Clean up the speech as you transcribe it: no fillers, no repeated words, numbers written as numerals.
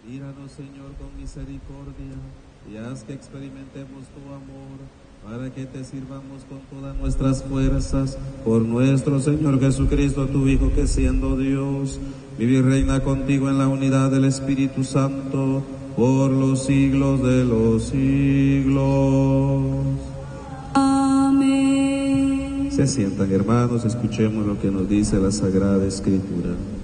Míranos, Señor, con misericordia, y haz que experimentemos tu amor, para que te sirvamos con todas nuestras fuerzas, por nuestro Señor Jesucristo, tu Hijo, que siendo Dios, vive y reina contigo en la unidad del Espíritu Santo, por los siglos de los siglos. Amén. Se sientan, hermanos, escuchemos lo que nos dice la Sagrada Escritura.